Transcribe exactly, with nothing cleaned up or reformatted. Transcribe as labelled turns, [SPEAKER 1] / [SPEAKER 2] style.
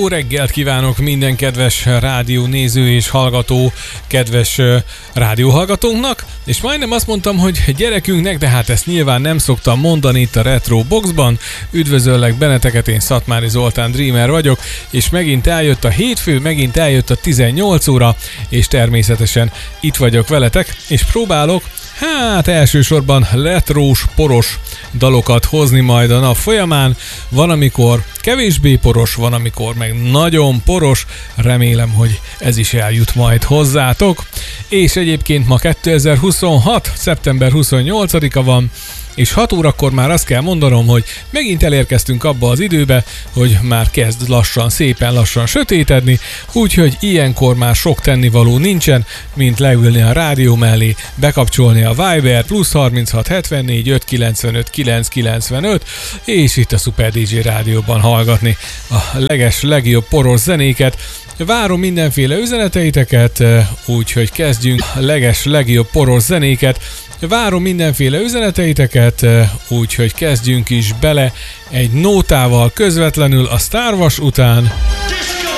[SPEAKER 1] Jó reggelt kívánok minden kedves rádió néző és hallgató, kedves rádióhallgatónknak, és majdnem azt mondtam, hogy gyerekünknek, de hát ezt nyilván nem szoktam mondani itt a Retro Boxban. Üdvözöllek benneteket, én Szatmári Zoltán Dreamer vagyok, és megint eljött a hétfő, megint eljött a tizennyolc óra, és természetesen itt vagyok veletek, és próbálok hát elsősorban retrós, poros dalokat hozni majd a nap folyamán. Van, amikor kevésbé poros, van, amikor meg nagyon poros. Remélem, hogy ez is eljut majd hozzátok. És egyébként ma kétezer-huszonhat. szeptember huszonnyolcadika van, és hat órakor már azt kell mondanom, hogy megint elérkeztünk abba az időbe, hogy már kezd lassan, szépen lassan sötétedni, úgyhogy ilyenkor már sok tennivaló nincsen, mint leülni a rádió mellé, bekapcsolni a Viber plusz harminchat hetvennégy öt kilencvenöt kilenc kilencvenöt, és itt a Super dé dzsé rádióban hallgatni a leges, legjobb poros zenéket. Várom mindenféle üzeneteiteket, úgyhogy kezdjünk a leges, legjobb poros zenéket. Várom mindenféle üzeneteiteket, úgyhogy kezdjünk is bele egy nótával közvetlenül a Star Wars után.